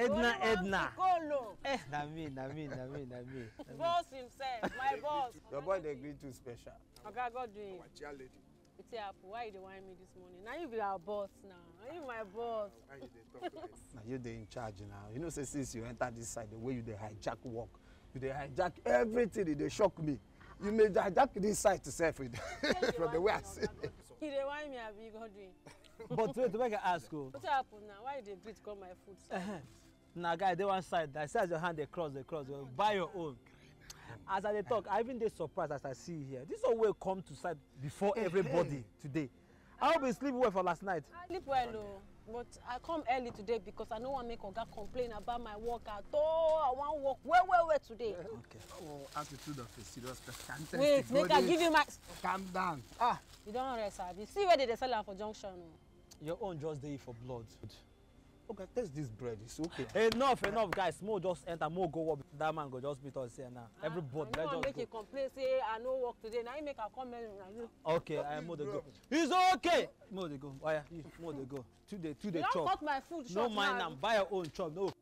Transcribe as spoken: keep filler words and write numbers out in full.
Edna, Edna. Colo. Eh, na me, na me, na me, na me. Boss himself, my boss. Your boy they agree too special. Okay, God doing. My chair lady. It's happen. Why you dey whine me this morning? Now you be our boss now. Now you my boss. Why you dey talk like? Now you they in charge now. You know, say since you enter this side, the way you they hijack work, you they hijack everything. They shock me. You may hijack this side to self with from the way I see it. You dey whine me, abi God doing. But wait, to make I ask you. What happen now? Why you dey breathe come my food side? Now, guy, they one side. I say as your hand they cross, they cross. You buy your own. As I dey talk, I even dey surprised as I see you here. This always come to side before everybody today. I will be sleep well for last night. I sleep well, oh, but I come early today because I no want make Oga complain about my work at all. I want work well, well, well today. Okay. Oh, attitude of a serious person. Wait, make I give you my. Calm down. Ah, You don't rest, abi. See where they dey sell am for junction. Oh. your own just dey for blood. Okay, taste this bread. It's okay. Enough, enough, guys. Mo just enter, mo go work. That man go just meet us here now. Everybody, I let's no just make go. you complain say I no work today. Now you make I come early. Now you. Okay, I am more to go. It's okay. More to go. Why? More to go. Two day, two day You don't chop. cut my food No short mind now. am. Buy your own chop. No.